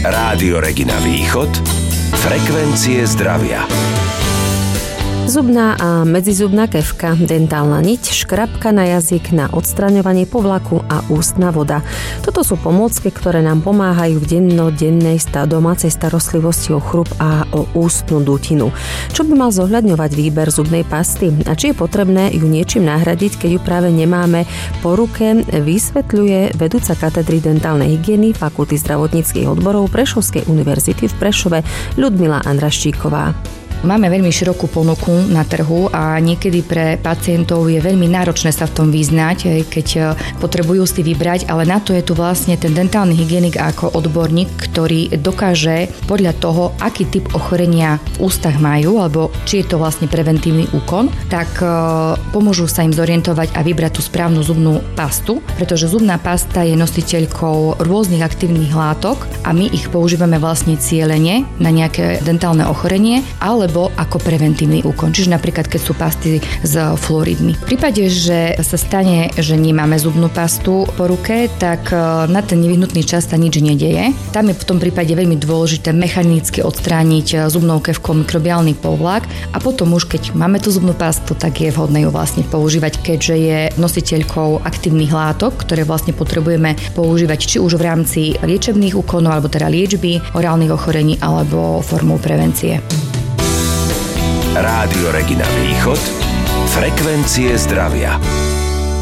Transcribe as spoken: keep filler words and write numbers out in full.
Rádio Regina Východ, frekvencie zdravia. Zubná a medzizubná kefka, dentálna niť, škrabka na jazyk na odstraňovanie povlaku a ústna voda. Toto sú pomôcky, ktoré nám pomáhajú v dennodennej domácej starostlivosti o chrup a o ústnu dutinu. Čo by mal zohľadňovať výber zubnej pasty a či je potrebné ju niečím nahradiť, keď ju práve nemáme po ruke, vysvetľuje vedúca katedry dentálnej hygieny Fakulty zdravotníckych odborov Prešovskej univerzity v Prešove Ľudmila Andraščíková. Máme veľmi širokú ponuku na trhu a niekedy pre pacientov je veľmi náročné sa v tom vyznať, keď potrebujú si vybrať, ale na to je tu vlastne ten dentálny hygienik ako odborník, ktorý dokáže podľa toho, aký typ ochorenia v ústach majú, alebo či je to vlastne preventívny úkon, tak pomôžu sa im zorientovať a vybrať tú správnu zubnú pastu, pretože zubná pasta je nositeľkou rôznych aktívnych látok a my ich používame vlastne cielene na nejaké dentálne ochorenie, ale alebo ako preventívny úkon, čiže napríklad keď sú pasty s fluoridmi. V prípade, že sa stane, že nemáme zubnú pastu po ruke, tak na ten nevyhnutný čas sa nič nedeje. Tam je v tom prípade veľmi dôležité mechanicky odstrániť zubnou kefkou mikrobiálny povlak a potom už keď máme tú zubnú pastu, tak je vhodné ju vlastne používať, keďže je nositeľkou aktívnych látok, ktoré vlastne potrebujeme používať či už v rámci liečebných úkonov alebo teda liečby orálnych ochorení alebo formou prevencie. Rádio Regina Východ, frekvencie zdravia.